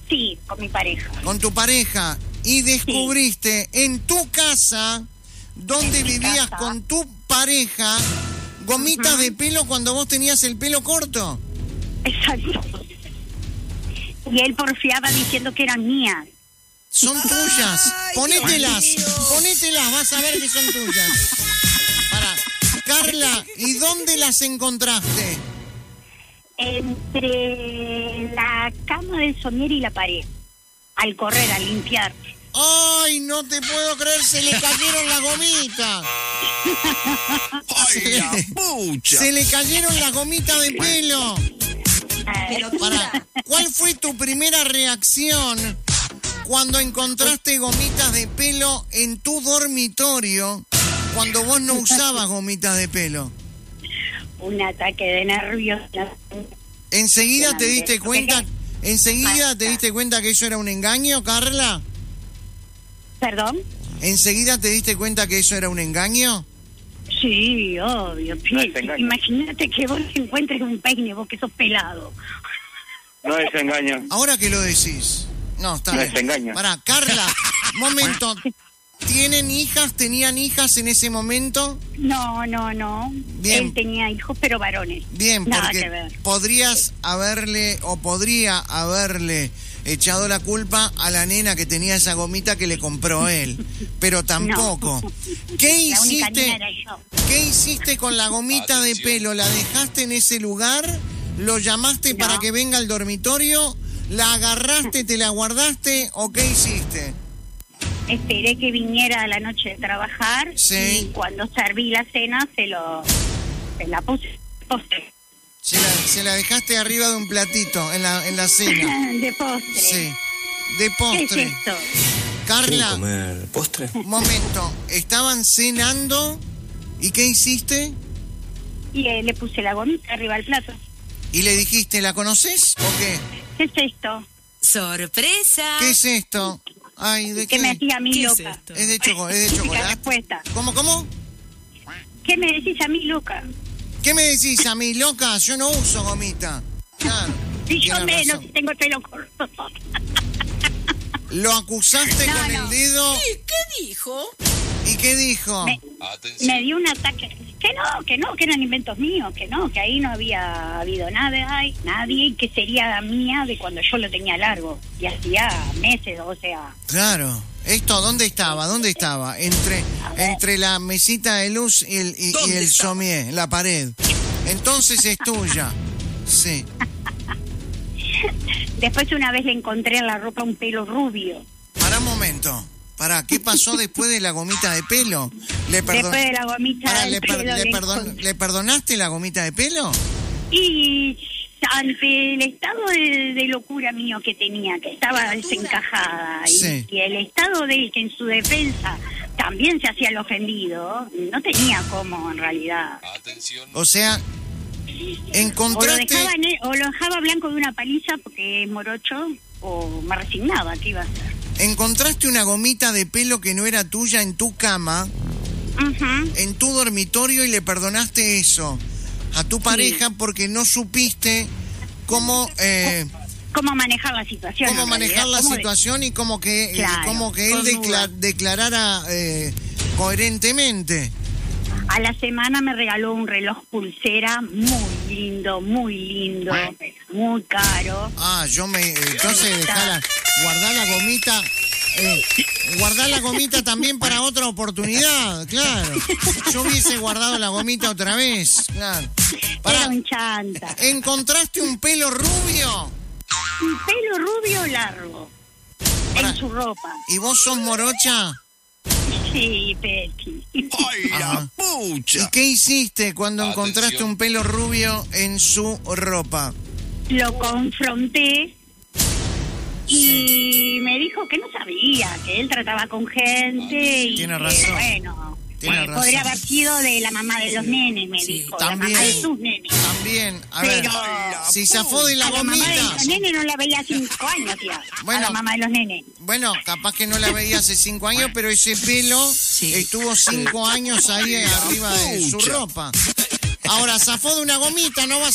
Sí, con mi pareja. Con tu pareja. Y descubriste en tu casa, donde vivías con tu pareja, gomitas de pelo cuando vos tenías el pelo corto. Exacto. Y él porfiaba diciendo que eran mías. Son tuyas. Ponételas, vas a ver que son tuyas. Pará. Carla, ¿y dónde las encontraste? Entre la cama del somier y la pared. Al correr, al limpiar. ¡Ay, no te puedo creer! ¡Se le cayeron las gomitas! ¡Ay, la pucha! ¡Se le cayeron las gomitas de pelo! Pará, ¿cuál fue tu primera reacción cuando encontraste gomitas de pelo en tu dormitorio cuando vos no usabas gomitas de pelo? Un ataque de nervios. ¿Enseguida te diste cuenta? ¿Enseguida te diste cuenta que eso era un engaño, Carla? ¿Perdón? ¿Enseguida te diste cuenta que eso era un engaño? Sí, obvio. Imagínate que vos encuentres un peine, vos que sos pelado. No es engaño. Ahora que lo decís. No, está No bien. es engaño. Pará, Carla, momento. ¿Tenían hijas en ese momento? No. Bien. Él tenía hijos, pero varones. Bien, Nada que porque ver. podría haberle echado la culpa a la nena que tenía esa gomita que le compró él, pero tampoco. No. ¿Qué La única hiciste? nena era yo. ¿Qué hiciste con la gomita de pelo? ¿La dejaste en ese lugar? ¿Lo llamaste No. para que venga al dormitorio? ¿La agarraste, te la guardaste o qué hiciste? Esperé que viniera a la noche de trabajar. Sí. Y cuando serví la cena se la puse postre. Se la dejaste arriba de un platito en la cena. De postre. Sí, de ¿Qué postre. es esto? Carla, ¿Comer postre? momento, estaban cenando y ¿qué hiciste? Y le puse la gomita arriba del plato. Y le dijiste, ¿la conoces o qué? ¿Qué es esto? ¡Sorpresa! ¿Qué es esto? Ay, ¿de ¿Qué qué? me hacía a mí ¿Qué es loca? esto? Es de La chocolate. respuesta. ¿Cómo? ¿Qué me decís a mí, loca? ¿Qué me decís a mí, loca? Yo no uso gomita. Claro. Si yo tienes menos, razón. si tengo el pelo corto. Lo acusaste No, con el no. dedo. ¿Y qué dijo? ¿Y qué dijo? Me dio un ataque. Que eran inventos míos, que ahí no había habido nadie, que sería mía de cuando yo lo tenía largo. Y hacía meses, o sea. Claro. ¿Esto dónde estaba? Entre la mesita de luz y el somier, la pared. Entonces es tuya. Sí. Después una vez le encontré en la ropa un pelo rubio. Para un momento. ¿Qué pasó después de la gomita de pelo? Después de la gomita del pelo. ¿Le perdonaste la gomita de pelo? Y ante el estado de locura mío que tenía, que estaba desencajada, Sí. y el estado de él, que en su defensa también se hacía el ofendido, no tenía cómo en realidad. O sea, encontraste... O lo dejaba blanco de una paliza porque es morocho, o me resignaba, ¿qué iba a hacer? Encontraste una gomita de pelo que no era tuya en tu cama, Ujú. en tu dormitorio, y le perdonaste eso a tu pareja porque no supiste cómo Cómo manejar la situación. cómo en manejar realidad, la cómo situación y cómo que Claro, él con duda. declarara coherentemente. A la semana me regaló un reloj pulsera muy lindo, muy caro. Entonces guardá la gomita también para otra oportunidad, claro. Yo hubiese guardado la gomita otra vez, claro. Era un chanta. ¿Encontraste un pelo rubio? Un pelo rubio largo. Pará. En su ropa. ¿Y vos sos morocha? Sí, Peti. ¡Ay, la Ajá. pucha! ¿Y qué hiciste cuando encontraste un pelo rubio en su ropa? Lo confronté y me dijo que no sabía, que él trataba con gente y Tiene que, razón. bueno, Tiene podría razón. haber sido de la mamá de los nenes, me dijo, también. la mamá de sus nenes. También, a ver, Pero si zafó de la a la mamá de gomita. los nenes no la veía hace 5 años, tía. Bueno. A la mamá de los nenes. Bueno, capaz que no la veía hace 5 años, pero ese pelo estuvo 5 años ahí arriba de su ropa. Ahora, zafó de una gomita, no vas